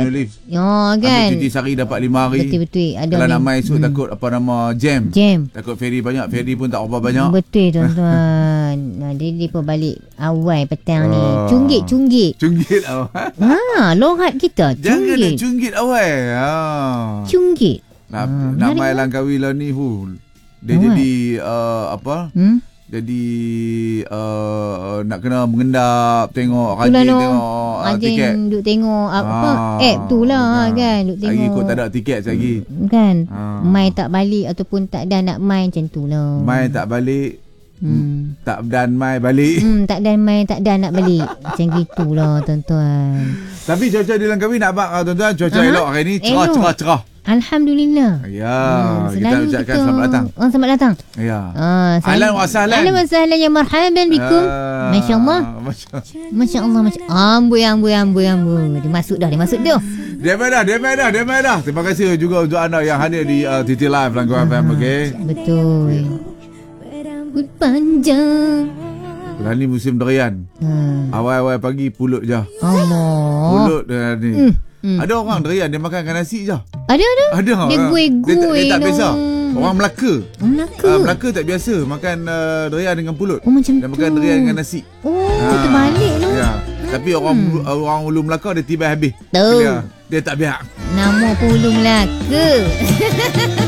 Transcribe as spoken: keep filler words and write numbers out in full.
annual leave. Ya kan. Ambil cuti sehari dapat lima hari. Betul-betul. Ada Kalau ni. nak main esok Hmm. takut apa nama jam. Jam. Takut ferry banyak, ferry pun tak apa banyak. Betul tuan-tuan. Nah, dia dia balik awal petang ni. Oh. Cunggit, cunggit. Cunggit awal. Ha, lorat kita. Jangan nak Cunggit. cunggit awal. Ha. Cunggit. Nak, Ah, nak menarik main kan? Langkawi lah ni hu. Dia Awal. jadi uh, apa? Hmm? Jadi uh, nak kena mengendap, tengok Itulah rajin no. tengok uh, tiket. Rajin duk tengok apa Ah, app tu lah betul. kan. Duk tengok. Lagi kot tak ada tiket lagi. Kan. Ah. Main tak balik ataupun tak ada nak main macam tu lah. Main tak balik. Hmm. Tak dan main balik. Hmm, tak ada main, tak ada nak balik. Macam gitulah tuan-tuan. Tapi cuaca di Langkawi nak bak tuan-tuan. Cuaca Aha. elok hari ni. Cerah, Elok. cerah, cerah. Alhamdulillah. Ya, Hmm, kita selalu ucapkan selamat datang. Oh, selamat datang. Ya. Ah, Ahlan wa sahlan. Ahlan wa sahlan ya marhaban bikum. Ah, Masya-Allah. Masya- Masya-Allah, masya amboi amboi amboi amboi. Dia masuk dah, dia masuk dah. Dia main dah, dia main dah, dia main dah. Terima kasih juga untuk anda yang hadir di uh, T T Live Langkawi F M, okey. Betul. Rambut panjang. Bulan ni musim durian. Hmm. Awal-awal pagi pulut je. Allah. Pulut dia ni. Hmm. Hmm. Ada orang durian dia makan dengan nasi je. Ada ada. Ada. Dia ah. guai-guai Dia, tak- dia tak no. biasa. Orang Melaka. Oh, Melaka. Uh, Melaka tak biasa makan uh, durian dengan pulut. Oh, macam Dia tu. makan durian dengan nasi. Oh, Ah, terbalik tu. Ya. Tapi orang hmm. orang Ulu Melaka dia tibai habis. Tu. Dia, dia tak biar. Nama Pulu Melaka.